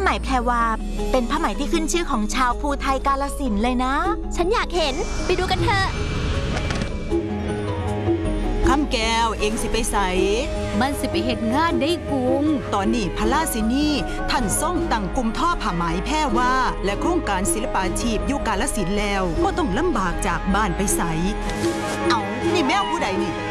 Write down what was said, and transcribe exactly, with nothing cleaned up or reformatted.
ไหมแพรวาเป็นผ้าไหมที่ขึ้นชื่อของชาวภูไทยกาฬสินธุ์เลยนะฉันอยากเห็นไปดูกันเถอะคำแก้วเองสิไปใสมันสิไปเฮ็ดงานได้กุงตอนนี้พระราชินีท่านทรงตั้งกลุ่มท่อผ้าไหมแพรวาและโครงการศิลปาชีพอยู่กาฬสินธุ์แล้วก็ต้องลำบากจากบ้านไปใสเอานี่แมวผู้ใดนี่